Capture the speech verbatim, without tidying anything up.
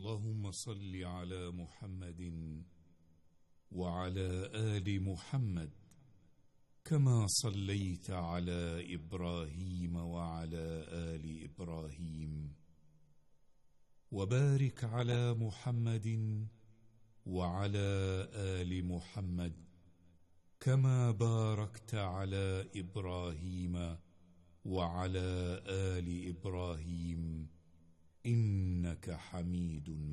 اللهم صل على محمد وعلى آل محمد كما صليت على إبراهيم وعلى آل إبراهيم، وبارك على محمد وعلى آل محمد كما باركت على إبراهيم وعلى آل إبراهيم إنك حميد